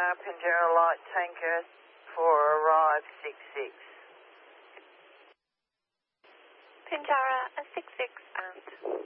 Pinjarra Light Tanker for arrive 66. Pinjarra 66 and